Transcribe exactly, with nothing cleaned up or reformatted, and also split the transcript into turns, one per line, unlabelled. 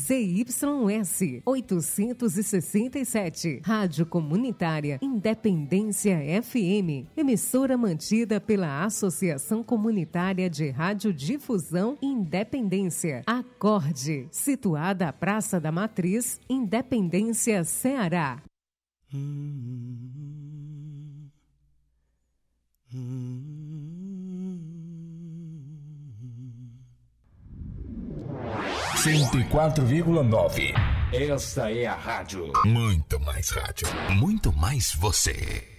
Z Y S oitocentos e sessenta e sete. Rádio Comunitária Independência F M. Emissora mantida pela Associação Comunitária de Radiodifusão Independência. Acorde. Situada à Praça da Matriz, Independência, Ceará.
cento e quatro vírgula nove.
Esta é a rádio.
Muito mais rádio. Muito mais você.